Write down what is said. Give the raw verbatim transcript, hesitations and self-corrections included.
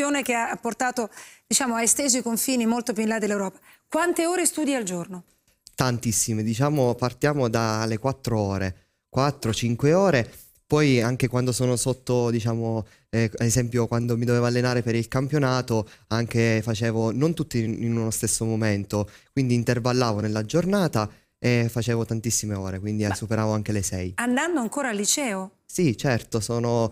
campione che ha portato, diciamo, ha esteso i confini molto più in là dell'Europa. Quante ore studi al giorno? Tantissime, diciamo partiamo dalle quattro ore, quattro cinque ore, poi anche quando sono sotto, diciamo, eh, ad esempio quando mi dovevo allenare per il campionato, anche facevo non tutti in in uno stesso momento, quindi intervallavo nella giornata e facevo tantissime ore, quindi eh, Ma superavo anche le sei. andando ancora al liceo? Sì, certo, sono